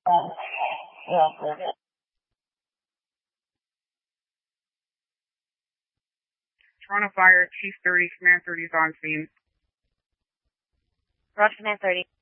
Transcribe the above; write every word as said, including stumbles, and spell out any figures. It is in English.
Um, yeah, okay. Toronto Fire, Chief thirty, Command thirty is on scene. Roger, Command thirty.